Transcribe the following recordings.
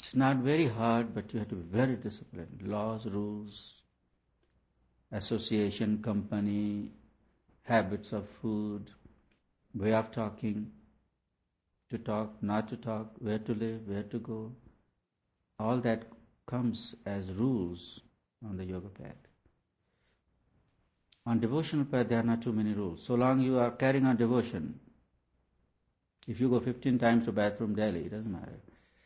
It's not very hard, but you have to be very disciplined. Laws, rules, association, company, habits of food, way of talking, to talk, not to talk, where to live, where to go. All that comes as rules on the yoga path. On devotional path, there are not too many rules. So long you are carrying on devotion, if you go 15 times to bathroom daily, it doesn't matter.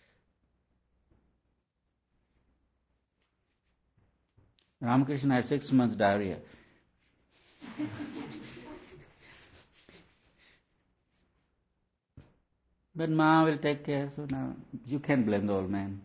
Ramakrishna had 6 months diarrhea. But Ma will take care, so now you can't blame the old man.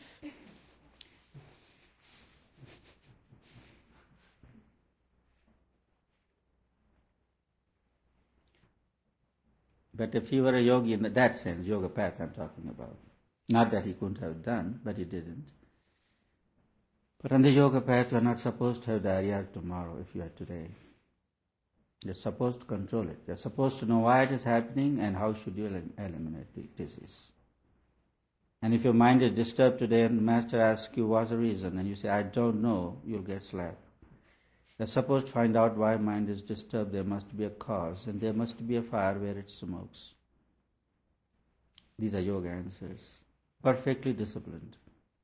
But if he were a yogi in that sense, yoga path I'm talking about, not that he couldn't have done, but he didn't. But on the yoga path, you are not supposed to have diarrhea tomorrow if you are today. You're supposed to control it. You're supposed to know why it is happening and how should you eliminate the disease. And if your mind is disturbed today and the master asks you what's the reason, and you say, I don't know, you'll get slapped. You're supposed to find out why mind is disturbed. There must be a cause, and there must be a fire where it smokes. These are yoga answers. Perfectly disciplined.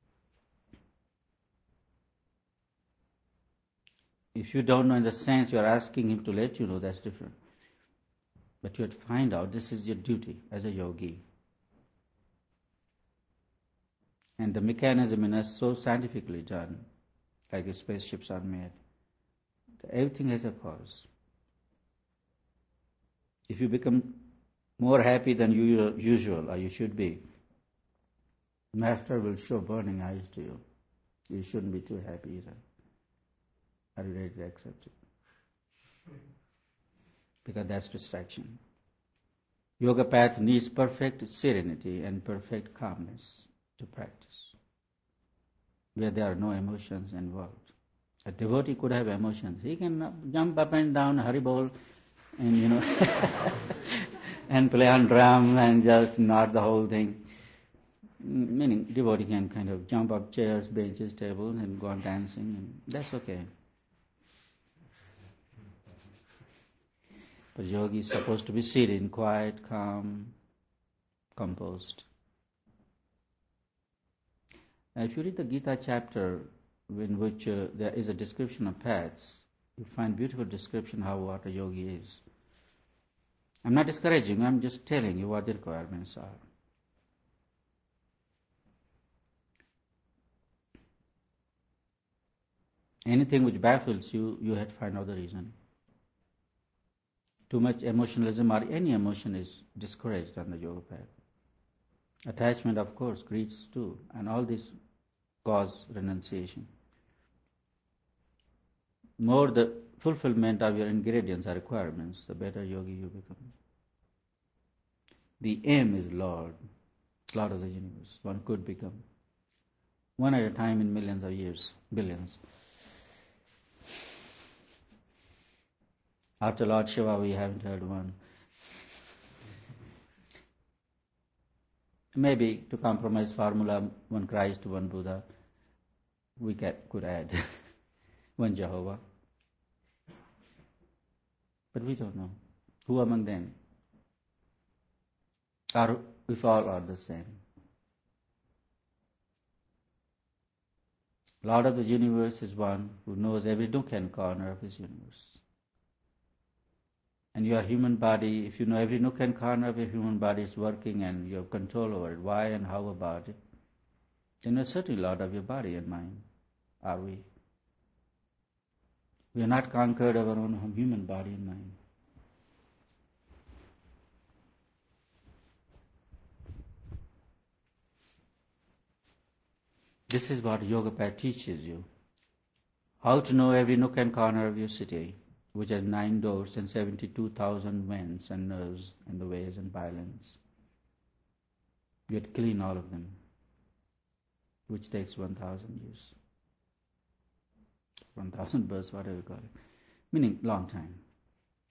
If you don't know in the sense you are asking him to let you know, that's different. But you have to find out this is your duty as a yogi. And the mechanism is so scientifically done, like the spaceships are made. Everything has a cause. If you become more happy than usual, or you should be, Master will show burning eyes to you. You shouldn't be too happy either. Are you ready to accept it? Because that's distraction. Yoga path needs perfect serenity and perfect calmness to practice, where there are no emotions involved. A devotee could have emotions. He can jump up and down, Haribol, and and play on drum and just nod the whole thing. Meaning, devotee can kind of jump up chairs, benches, tables, and go on dancing, and that's okay. But yogi is supposed to be seated, quiet, calm, composed. Now, if you read the Gita chapter in which there is a description of paths, you find beautiful description how what a yogi is. I'm not discouraging, I'm just telling you what the requirements are. Anything which baffles you, you have to find out the reason. Too much emotionalism or any emotion is discouraged on the yoga path. Attachment, of course, greeds too, and all this cause renunciation. More the fulfillment of your ingredients or requirements, the better yogi you become. The aim is Lord of the universe. One could become. One at a time in millions of years, billions. After Lord Shiva, we haven't heard one. Maybe to compromise formula, one Christ, one Buddha, we could add one Jehovah. But we don't know. Who among them? Or if all are the same. Lord of the universe is one who knows every nook and corner of his universe. And your human body, if you know every nook and corner of your human body is working and you have control over it, why and how about it, then you're certainly Lord of your body and mind. Are we? We are not conquered of our own human body and mind. This is what Yoga Path teaches you. How to know every nook and corner of your city, which has 9 doors and 72,000 vents and nerves and the ways and pylons. You have to clean all of them, which takes 1,000 years. 1,000 births, whatever you call it. Meaning long time.